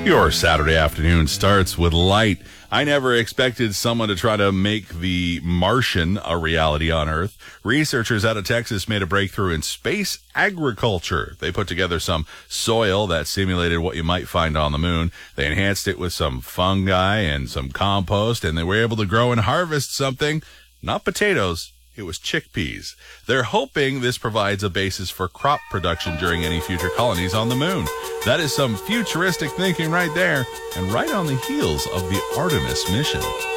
Your Saturday afternoon starts with light. I never expected someone to try to make the Martian a reality on Earth. Researchers out of Texas made a breakthrough in space agriculture. They put together some soil that simulated what you might find on the moon. They enhanced it with some fungi and some compost, and they were able to grow and harvest something, not potatoes. It was chickpeas. They're hoping this provides a basis for crop production during any future colonies on the moon. That is some futuristic thinking right there, and right on the heels of the Artemis mission.